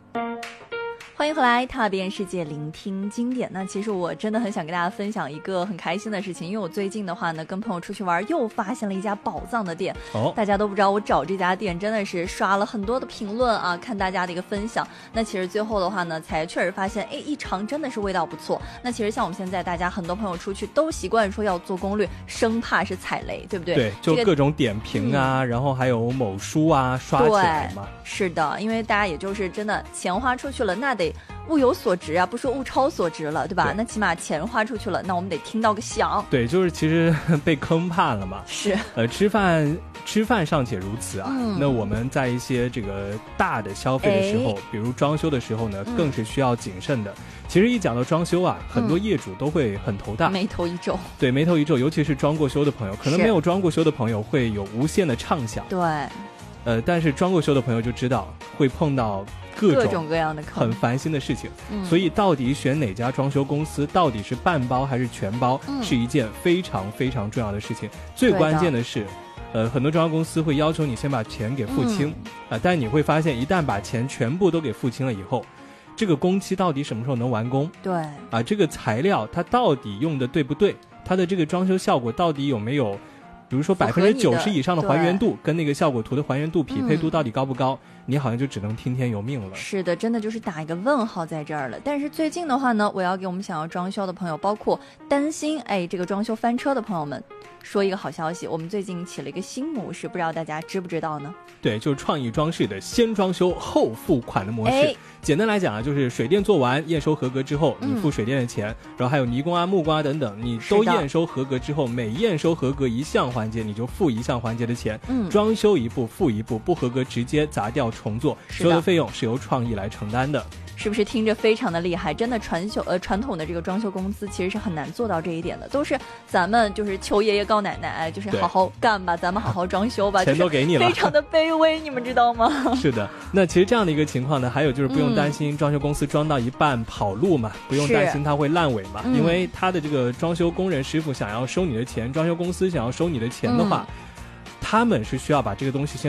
欢迎回来，踏遍世界，聆听经典。那其实我真的很想跟大家分享一个很开心的事情，因为我最近的话呢，跟朋友出去玩，又发现了一家宝藏的店。大家都不知道，我找这家店真的是刷了很多的评论啊，看大家的一个分享。那其实最后的话呢，才确实发现，一尝真的是味道不错。那其实像我们现在大家很多朋友出去都习惯说要做攻略，生怕是踩雷，对不对？ 对，就各种点评啊，然后还有某书啊，刷起来嘛。 是的，因为大家也就是真的钱花出去了，那得物有所值啊，不说物超所值了，对吧？那起码钱花出去了，那我们得听到个响。 对，就是其实被坑怕了嘛。 是， 吃饭尚且如此啊，那我们在一些这个大的消费的时候，比如装修的时候呢，更是需要谨慎的。其实一讲到装修啊，很多业主都会很头大， 眉头一皱。对， 眉头一皱，尤其是装过修的朋友，可能没有装过修的朋友会有无限的畅想。 对。 但是装过修的朋友就知道会碰到各种各样的坑， 很烦心的事情。所以到底选哪家装修公司，到底是半包还是全包，是一件非常非常重要的事情。最关键的是很多装修公司会要求你先把钱给付清但你会发现一旦把钱全部都给付清了以后，这个工期到底什么时候能完工？ 对这个材料它到底用的对不对，它的这个装修效果到底有没有，比如说90%以上的还原度跟那个效果图的还原度匹配度到底高不高，你好像就只能听天由命了。 是的，真的就是打一个问号在这儿了。但是最近的话呢，我要给我们想要装修的朋友，包括担心这个装修翻车的朋友们说一个好消息，我们最近起了一个新模式，不知道大家知不知道呢？ 对，就是创意装饰的先装修后付款的模式。简单来讲啊，就是水电做完验收合格之后，你付水电的钱，然后还有泥工啊、木工啊等等，你都验收合格之后，每验收合格一项环节你就付一项环节的钱，装修一步付一步，不合格直接砸掉重做，所有的费用是由创意来承担的。 是不是听着非常的厉害？真的传统的这个装修公司其实是很难做到这一点的，都是咱们就是求爷爷告奶奶，就是好好干吧，咱们好好装修吧， 钱都给你了， 非常的卑微，你们知道吗？ 是的，那其实这样的一个情况呢，还有就是不用担心装修公司装到一半跑路嘛，不用担心它会烂尾嘛，因为他的这个装修工人师傅想要收你的钱，装修公司想要收你的钱的话，他们是需要把这个东西先